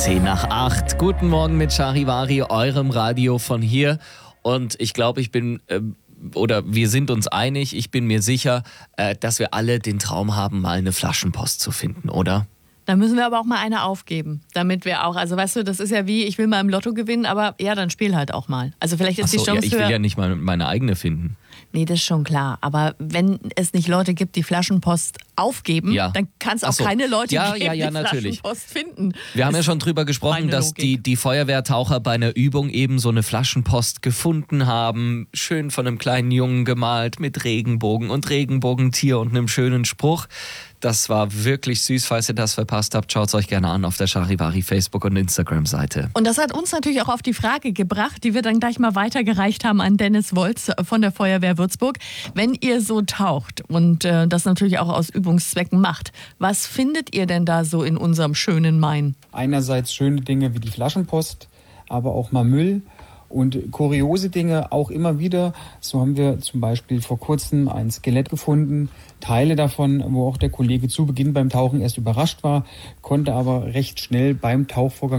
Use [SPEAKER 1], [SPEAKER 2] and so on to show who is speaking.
[SPEAKER 1] 7:10. Guten Morgen mit Charivari, eurem Radio von hier. Und ich glaube, wir sind uns einig, ich bin mir sicher, dass wir alle den Traum haben, mal eine Flaschenpost zu finden, oder?
[SPEAKER 2] Da müssen wir aber auch mal eine aufgeben, damit wir auch, also weißt du, das ist ja wie, ich will mal im Lotto gewinnen, aber ja, dann spiel halt auch mal. Also vielleicht ist die Chance
[SPEAKER 1] ich will ja nicht mal meine eigene finden.
[SPEAKER 2] Nee, das ist schon klar. Aber wenn es nicht Leute gibt, die Flaschenpost aufgeben, dann kann es auch keine Leute geben, die
[SPEAKER 1] natürlich.
[SPEAKER 2] Flaschenpost finden.
[SPEAKER 1] Wir haben ja schon drüber gesprochen, dass die Feuerwehrtaucher bei einer Übung eben so eine Flaschenpost gefunden haben. Schön von einem kleinen Jungen gemalt mit Regenbogen und Regenbogentier und einem schönen Spruch. Das war wirklich süß. Falls ihr das verpasst habt, schaut es euch gerne an auf der Charivari Facebook- und Instagram-Seite.
[SPEAKER 2] Und das hat uns natürlich auch auf die Frage gebracht, die wir dann gleich mal weitergereicht haben an Dennis Wolz von der Feuerwehr Würzburg. Wenn ihr so taucht und das natürlich auch aus Übungszwecken macht, was findet ihr denn da so in unserem schönen Main?
[SPEAKER 3] Einerseits schöne Dinge wie die Flaschenpost, aber auch mal Müll. Und kuriose Dinge auch immer wieder. So haben wir zum Beispiel vor kurzem ein Skelett gefunden, Teile davon, wo auch der Kollege zu Beginn beim Tauchen erst überrascht war, konnte aber recht schnell beim Tauchvorgang